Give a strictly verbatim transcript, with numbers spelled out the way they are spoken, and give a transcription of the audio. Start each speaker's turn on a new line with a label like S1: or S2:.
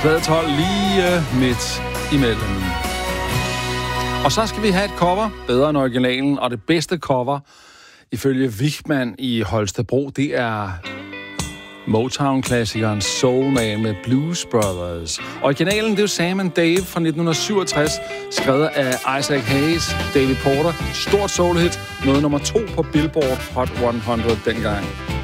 S1: Plade tolv lige midt imellem. Og så skal vi have et cover, bedre end originalen, og det bedste cover, ifølge Wichmann i Holstebro, det er Motown-klassikeren Soul Man med Blues Brothers. Originalen, det er jo Sam and Dave fra nitten syvogtres, skrevet af Isaac Hayes, David Porter. Stort soul-hit, nåede nummer to på Billboard Hot hundrede dengang.